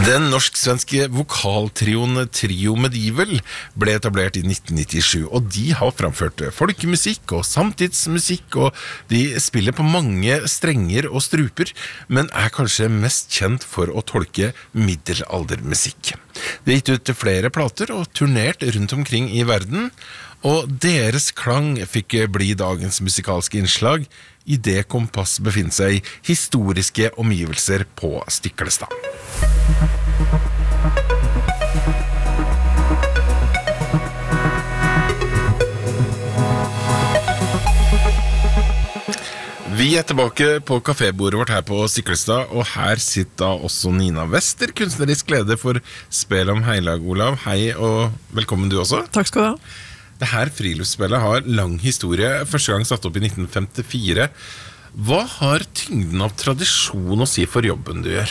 Den norsk-svenske vokaltrioen Trio Medieval ble etablert i 1997, og de har framført folkemusikk og samtidsmusikk, og de spiller på mange strenger og struper, men er kanskje mest kjent for å tolke middelaldermusikk. De har gitt ut flere plater og turnert rundt omkring i verden, og deres klang fikk bli dagens musikalske innslag i det Kompass befinner seg i historiske omgivelser på Stiklestad. Vi er tilbake på kafébordet vårt her på Stiklestad, og her sitter da også Nina Wester, kunstnerisk leder for Spel om Heilag Olav. Hei og velkommen du også. Takk skal du ha. Det her friluftsspillet har lang historie, første gang satt opp i 1954. Hva har tyngden av tradisjon å si for jobben du gjør?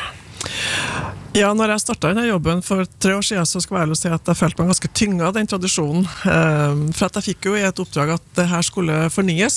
Ja, når jeg startet denne jobben for 3 år siden, så skal jeg vel si at jeg følte meg ganske tynget av den tradisjonen. For at jeg fikk jo i et oppdrag at det her skulle fornyes.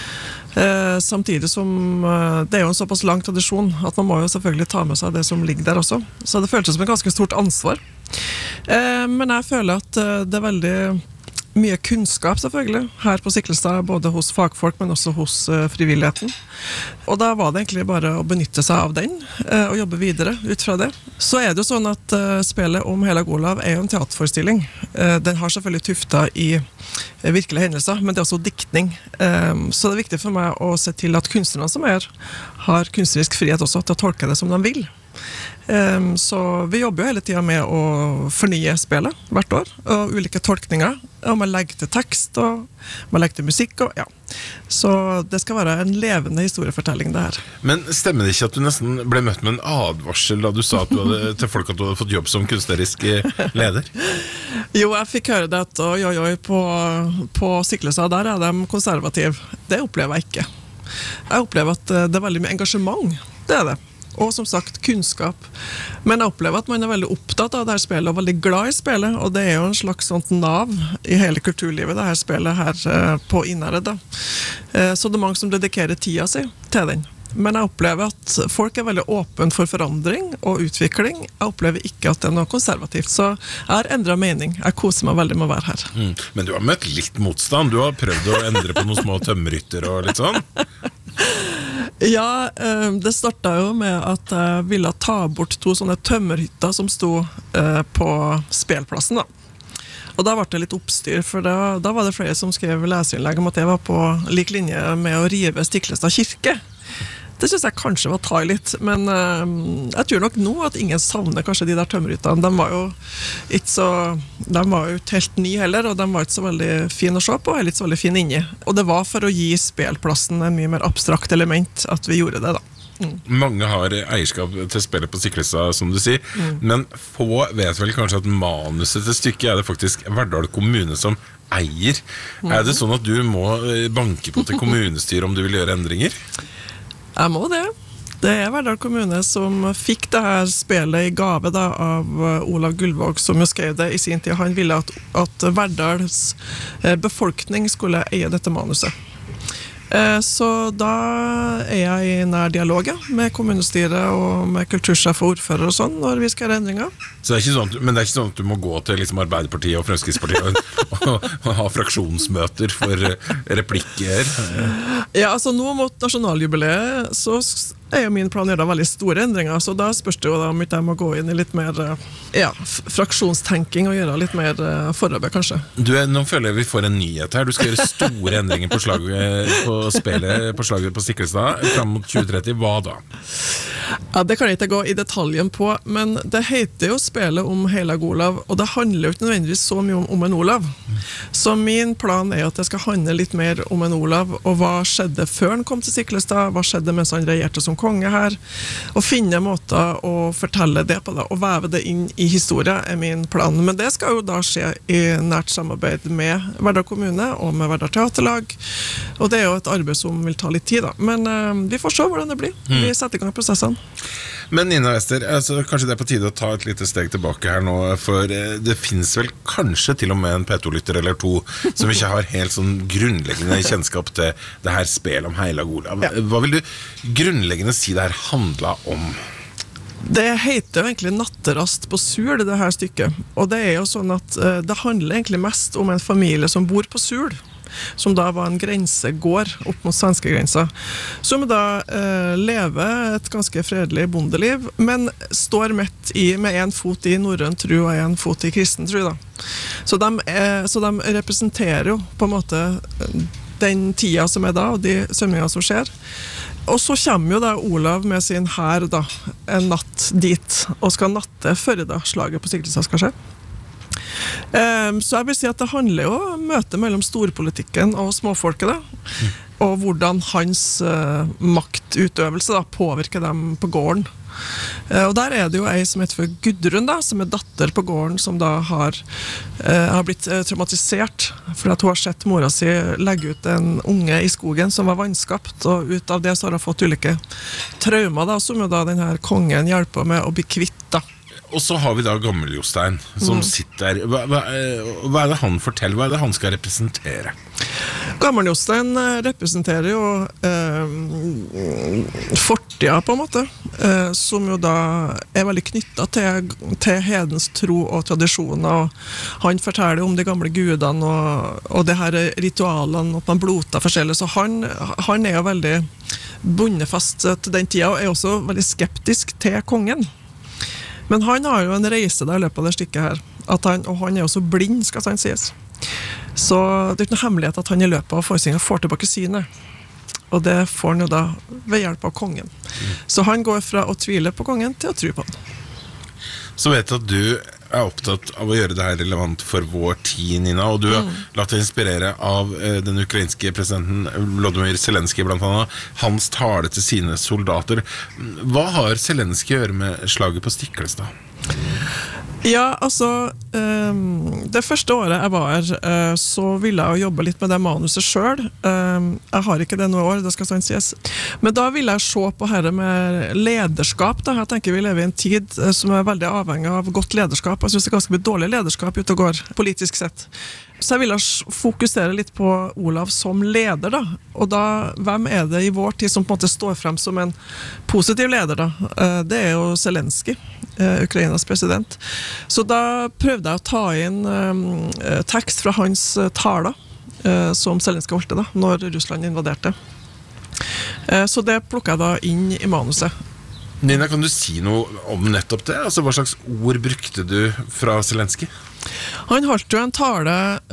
Samtidig som det er jo en såpass lang tradisjon at man må jo selvfølgelig ta med seg det som ligger der også. Så det føltes som et ganske stort ansvar. Men jeg føler at det er veldig mye kunnskap selvfølgelig her på Stiklestad, både hos fagfolk, men også hos frivilligheten. Og da var det egentlig bare å benytte seg av den, og jobbe videre ut fra det. Så er det jo sånn at spillet om Heilag Olav er jo en teaterforestilling. Den har selvfølgelig tufta i virkelige hendelser, men det er også diktning. Så det er viktig for meg å se til at kunstnerne som er har kunstnerisk frihet også til å tolke det som de vil. Så vi jobber jo hele tiden med å fornye spillet hvert år, og ulike tolkninger, og man legger til tekst, og man legger til musikk, og ja. Så det skal være en levende historiefortelling det her. Men stemmer det ikke at du nesten ble møtt med en advarsel da du sa at du hadde, til folk at du hadde fått jobb som kunstnerisk leder? Jo, jeg fikk høre det at på Stiklestad der er de konservative. Det opplever jeg ikke. Jeg opplever at det er veldig mye engasjement, det er det. Og som sagt, kunnskap. Men jeg opplever at man er veldig opptatt av dette spillet, og veldig glad i spillet, og det er jo en slags sånt nav i hele kulturlivet, dette spillet her på Innherred da. Så det er mange som dedikerer tida si til den. Men jeg opplever at folk er veldig åpne for forandring og utvikling. Jeg opplever ikke at det er noe konservativt, så jeg har endret mening. Jeg koser meg veldig med å være her. Men du har møtt litt motstand. Du har prøvd å endre på noen små tømmerhytter og litt sånn. Ja, det startet jo med at jeg ville ta bort 2 sånne tømmerhytter som sto på spelplassen da. Og da ble det litt oppstyr, for da var det flere som skrev leserinnlegg om at jeg var på lik linje med å rive Stiklestad kirke. Det synes jeg kanskje var ta litt, men jeg tror nok nå at ingen savner kanskje de der tømmerhyttene. De var jo ikke helt nye heller, og de var ikke så veldig fine å se på, og heller ikke så veldig fine inni. Og det var for å gi spelplassen en mye mer abstrakt element at vi gjorde det da. Mange har eierskap til spillet på Stiklestad, som du sier, men få vet vel kanskje at manuset til stykket er det faktisk Verdal kommune som eier. Er det sånn at du må banke på til kommunestyret om du vil gjøre endringer? Jeg må det. Det er Verdal kommune som fikk det her spillet i gave da, av Olav Gullvåg, som jo skrev det i sin tid. Han ville at Verdals befolkning skulle eie dette manuset. Så da er jeg i nær dialog med kommunestyret og med kultursjef og ordfører og sånn når vi skal gjøre endringer. Så det er ikke sånn, men det er ikke sånn at du må gå til liksom Arbeiderpartiet og Fremskrittspartiet og ha fraksjonsmøter for replikker? Ja, altså nå mot nasjonaljubileet så er jo min plan å gjøre veldig store endringer, så da spørs det jo da om ikke jeg må gå inn i litt mer fraksjonstenking og gjøre litt mer forarbeid kanskje. Nå føler jeg vi får en nyhet her. Du skal gjøre store endringer på spillet på slaget på Stiklestad fram mot 2030. Hva da? Ja, det kan jeg ikke gå i detaljen på, men det heter jo spillet om Heilag Olav, og det handler jo ikke nødvendigvis så mye om en Olav. Så min plan er at det skal handle litt mer om en Olav, og hva skjedde før han kom til Stiklestad, hva skjedde mens han regjerte som konge her, og finne måter å fortelle det på det, og veve det inn i historie er min plan. Men det skal jo da skje i nært samarbeid med Verdal kommune og med Verdal teaterlag, og det er jo et arbeid som vil ta litt tid da. Men vi får se hvordan det blir. Vi setter i gang prosessene. Men Nina Wester, altså, kanskje det er på tide å ta et lite steg tilbake her nå, for det finnes vel kanskje til og med en P2-lytter eller 2 som ikke har helt sånn grunnleggende kjennskap til det her spillet om Heilag Olav. Hva vil du grunnleggende si det her handlet om? Det heter jo egentlig Natterast på Sul, det her stykket. Og det jo sånn at det handler egentlig mest om en familie som bor på Sul, som da var en grensegård opp mot svenskegrensa, som da lever et ganske fredelig bondeliv, men står midt med en fot i norrøn tro og en fot i kristen tro, da. Så de representerer jo på en måte den tida som da, og de sømningene som skjer. Og så kommer jo da Olav med sin hær da, en natt dit, og skal natte før da slaget på Stiklestad skal skje. Så jeg vil si at det handler jo om møte mellom storpolitikken og småfolket da, og hvordan hans maktutøvelse da, påvirker dem på gården. Og der det jo ei som heter for Gudrun da, som datter på gården, som da har blitt traumatisert fordi at hun har sett mora si legge ut en unge i skogen som var vannskapt, og ut av det så har hun fått ulike traumer da, som jo da denne kongen hjelper med å bli kvitt da. Og så har vi da Gammel-Jostein som sitter der. Hva det han forteller? Hva det han skal representere? Gammel-Jostein representerer jo fortida på en måte, som jo da veldig knyttet til hedens tro og tradisjoner, og han forteller om de gamle gudene og det her ritualene, at man bloter forskjellig, så han jo veldig bundet fast til den tida, og også veldig skeptisk til kongen. Men han har jo en reise da I løpet av det stykket her, og han jo også blind, skal han sies. Så det ikke noe hemmelighet at han I løpet av forestilingen får tilbake synet. Og det får han jo da ved hjelp av kongen. Så han går fra å tvile på kongen til å tro på han. Så vet jeg at du opptatt av å gjøre det her relevant for vår tid, Nina, og du har latt deg inspirere av den ukrainske presidenten Volodymyr Zelenskyj, blant annet, hans tale til sine soldater. Hva har Zelenskyj å gjøre med slaget på Stiklestad? Ja, altså, det første året jeg var her, så ville jeg jobbe litt med det manuset selv. Jeg har ikke det noe år, det skal sånn sies. Men da ville jeg se på dette med lederskap. Da. Jeg tenker vi lever I en tid som veldig avhengig av godt lederskap. Jeg synes det ganske mye dårlig lederskap ute og går, politisk sett. Så jeg ville fokusere litt på Olav som leder da. Og da, hvem det I vår tid som på en måte står frem som en positiv leder da? Det jo Zelenskyj, Ukrainas president. Så da prøvde jeg å ta inn tekst fra hans taler, som Zelenskyj holdt da, når Russland invaderte. Så det plukket jeg da inn I manuset. Nina, kan du si noe om nettopp det? Altså, hva slags ord brukte du fra Zelenskyj? Han holdt jo en tale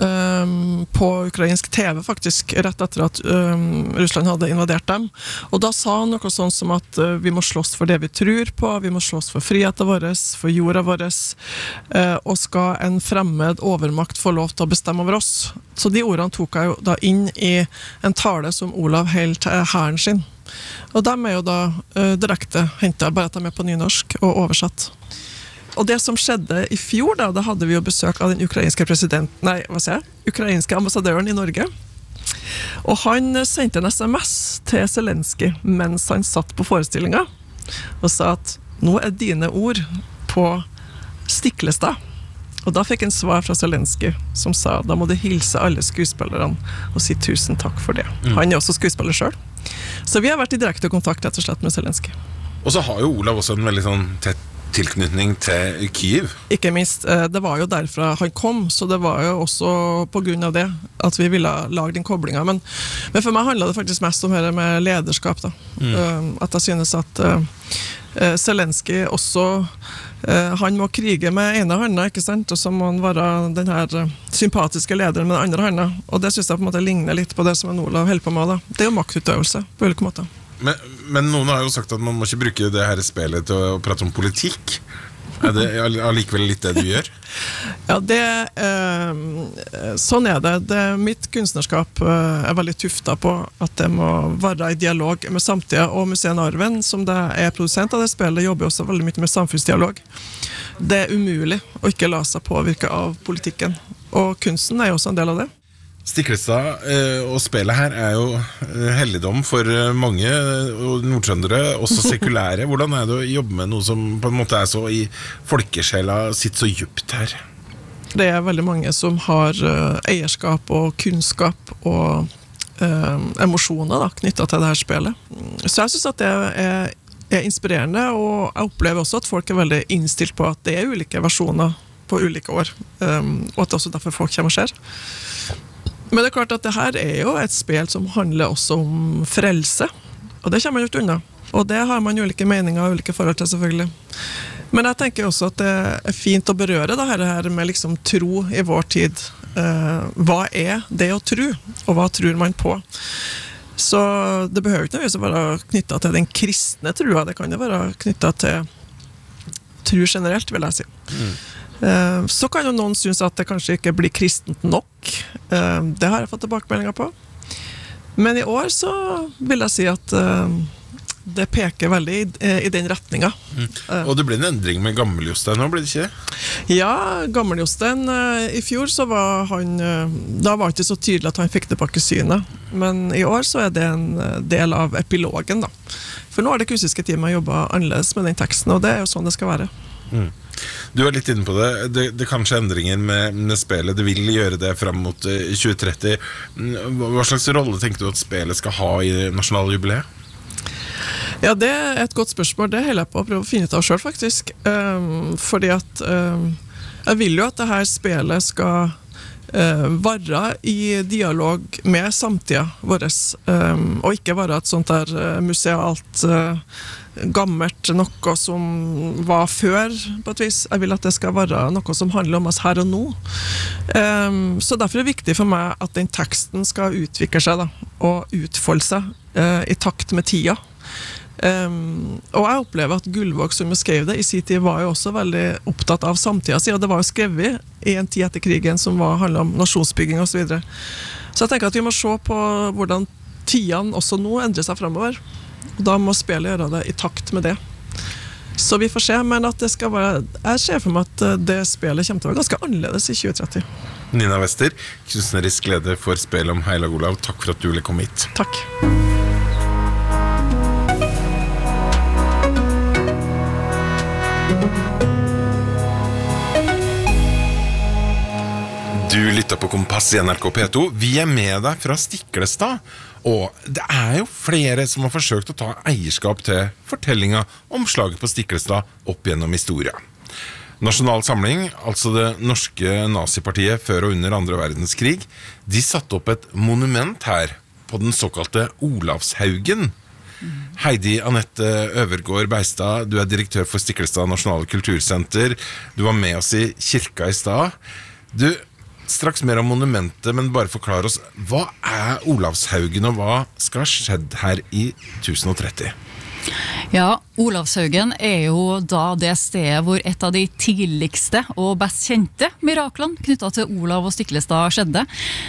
på ukrainsk TV faktisk, rett etter at Russland hadde invadert dem. Og da sa han noe sånn som at vi må slåss for det vi tror på, vi må slåss for friheten vår, for jorda vår, og skal en fremmed overmakt få lov til å bestemme over oss. Så de ordene tok jeg jo da inn I en tale som Olav held til hæren sin. Og dem jo da direkte hentet, bare at de på nynorsk og oversatt. Og det som skjedde I fjor da hadde vi jo besøk av den ukrainske ukrainske ambassadøren I Norge. Og han sendte en SMS til Zelenskyj mens han satt på forestillingen, og sa at nå dine ord på Stiklestad. Og da fikk en svar fra Zelenskyj som sa, da må du hilse alle skuespillerne og si tusen takk for det. Han også skuespiller selv. Så vi har vært I direkte kontakt rett og slett med Zelenskyj. Og så har jo Olav også en veldig sånn tett tilknytning til Kyiv. Ikke minst, det var jo derfra han kom, så det var jo også på grunn av det at vi ville lage den koblingen. Men for meg handlet det faktisk mest om det med lederskap da. At jeg synes at Zelenskyj også han må krige med ene hånda, ikke sant? Og så må han være den her sympatiske lederen med den andre hånda. Og det synes jeg på en måte ligner litt på det som Olav holder på med da. Det jo maktutøvelse på ulike måter. Men noen har jo sagt at man må ikke bruke det her spillet til å prate om politikk. Det allikevel litt det du gjør? Ja, sånn det. Mitt kunstnerskap veldig tuftet på at det må være I dialog med samtida, og Museet Arven, som det produsent av det spillet, jobber også veldig mye med samfunnsdialog. Det umulig å ikke la seg påvirke av politikken, og kunsten jo også en del av det. Stiklestad og spillet her jo helligdom for mange nordtrøndere, også sekulære. Hvordan det å jobbe med noe som på en måte så I folkesjela sitt så djupt her? Det veldig mange som har eierskap og kunnskap og emosjoner da, knyttet til det her spillet. Så jeg synes at det inspirerende, og jeg opplever også at folk veldig innstilt på at det ulike versjoner på ulike år, og at det også derfor folk kommer og ser. Men det klart at det her jo et spill som handler også om frelse, og det kommer man ikke unna. Og det har man ulike meninger og ulike forhold til, selvfølgelig. Men jeg tenker også at det fint å berøre det her med liksom tro i vår tid. Hva det å tro, og hva tror man på? Så det behøver ikke nødvendigvis å være knyttet til den kristne trua, det kan jo være knyttet til tro generelt, vil jeg si. Så kan jo noen synes at det kanskje ikke blir kristent nok. Det har jeg fått tilbakemeldinger på. Men i år så vil jeg si at det peker veldig i den retningen. Og det ble en endring med Gammel-Jostein nå, ble det ikke det? Ja, Gammel-Jostein i fjor så var han, da var det ikke så tydelig at han fikk tilbake synet. Men i år så det en del av epilogen da. For nå har det kusiske teamet jobbet annerledes med den teksten, og det jo sånn det skal være. Du litt inne på det. Det kan skje endringer med spillet. Det vil gjøre det frem mot 2030. Hva slags rolle tenker du at spillet skal ha i nasjonaljubileet? Ja, det et godt spørsmål. Det holder jeg på å prøve å finne ut av selv, faktisk. Fordi at jeg vil jo at det her spillet skal være i dialog med samtida vår, og ikke være et sånt der musealt gammelt, noe som var før på et vis. Jeg vil at det skal være noe som handler om oss her og nå. Så derfor det viktig for meg at den teksten skal utvikle seg da, og utfolde seg i takt med tida. Og jeg opplever at Gullvåg som skrev det i sin tid var jo også veldig opptatt av samtida si, og det var jo skrevet i en tid etter krigen som handlet om nasjonsbygging og så videre. Så jeg tenker at vi må se på hvordan tidene også nå endrer seg fremover, og da må spillet gjøre det i takt med det. Så vi får se, men at det skal være, jeg ser for meg at det spillet kommer til å være ganske annerledes i 2030. Nina Wester, kunstnerisk leder for Spel om Heilag Olav, takk for at du ville komme hit. Takk. Du lytter på Kompass i NRK P2. Vi med deg fra Stiklestad, og det jo flere som har forsøkt å ta eierskap til fortellinga om slaget på Stiklestad opp gjennom historia. Nasjonal Samling, altså det norske nazipartiet før og under andre verdenskrig, de satte opp et monument her på den såkalte Olavshaugen. Heidi Anette Øvergård Beistad, du direktør for Stiklestad Nasjonale Kultursenter. Du var med oss i kirka i stad. Du, straks mer om monumentet, men bare forklar oss, hva Olavshaugen, og hva skal ha skjedd her i 1030? Ja, Olavshaugen jo da det stedet hvor et av de tidligste og best kjente miraklene knyttet til Olav og Stiklestad skjedde.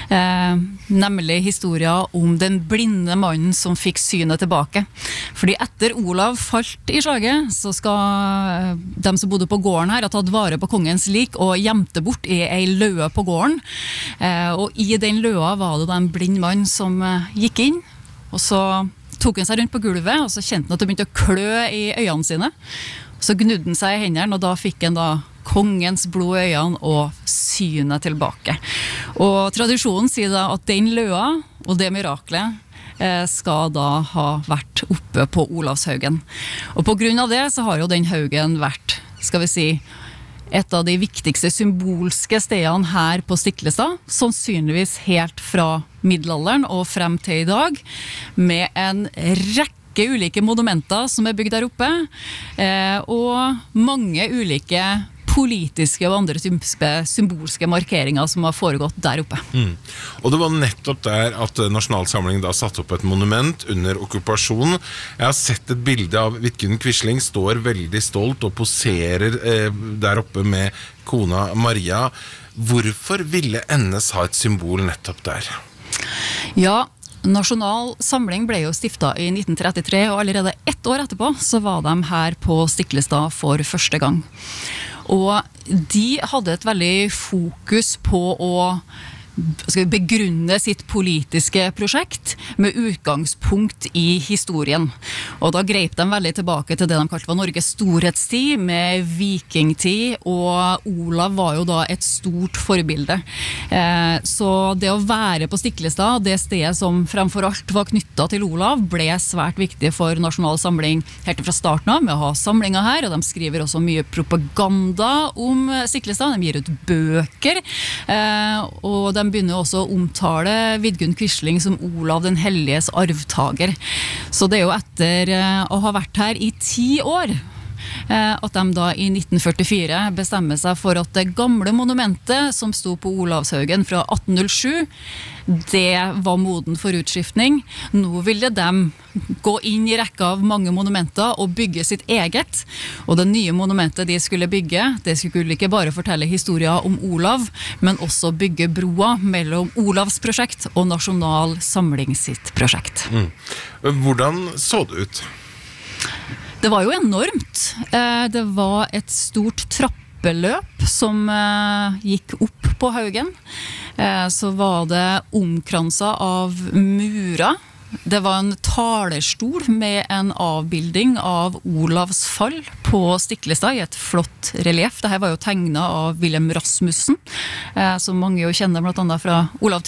Nemlig historien om den blinde mannen som fikk synet tilbake. Fordi etter Olav falt i slaget, så skal de som bodde på gården her ha tatt vare på kongens lik og gjemte bort i ei løe på gården. Og i den løa var det da en blind mann som gikk inn, og så tok han seg rundt på gulvet, og så kjente han at det begynte å klø i øynene sine. Så gnudde han seg i hendene, og da fikk han da kongens blod i øynene og synet tilbake. Og tradisjonen sier da at den løa og det miraklet skal da ha vært oppe på Olavshaugen. Og på grunn av det så har jo den haugen vært, skal vi si, et av de viktigste symbolske stedene her på Stiklestad, sannsynligvis helt fra middelalderen og frem til i dag, med en rekke ulike monumenter som bygd der oppe, og mange ulike politiske og andre symbolske markeringer som har foregått der oppe. Og det var nettopp der at Nasjonal Samling da satte opp et monument under okkupasjonen. Jeg har sett et bilde av Vidkun Quisling, står veldig stolt og poserer der oppe med kona Maria. Hvorfor ville NS ha et symbol nettopp der? Ja, Nasjonal Samling ble jo stiftet i 1933, og allerede 1 år etterpå så var de her på Stiklestad for første gang. Og de hadde et veldig fokus på å begrunne sitt politiske prosjekt med utgangspunkt i historien. Og da grep de veldig tilbake til det de kalte var Norges storhetstid, med vikingtid, og Olav var jo da et stort forbilde. Så det å være på Stiklestad, det stedet som fremfor alt var knyttet til Olav, ble svært viktig for Nasjonal Samling helt fra starten av, med å ha samlinger her, og de skriver også mye propaganda om Stiklestad, de gir ut bøker, og de begynner også å omtale Vidkun Quisling som Olav den helliges arvtager. Så det er jo etter å ha vært her i 10 år, at de da i 1944 bestemmer seg for at det gamle monumentet som sto på Olavshaugen fra 1807, det var moden for utskiftning. Nå ville de gå inn i rekka av mange monumenter og bygge sitt eget. Og det nye monumentet de skulle bygge, det skulle ikke bare fortelle historier om Olav, men også bygge broa mellom Olavs prosjekt og Nasjonal Samling sitt prosjekt. Hvordan så det ut? Det var jo enormt. Det var et stort trappeløp som gikk opp på Haugen. Så var det omkranset av murer. Det var en talerstol med en avbilding av Olavs fall på Stiklestad i et flott relief. Dette var jo tegnet av Wilhelm Rasmussen, som mange jo kjenner blant annet fra Olav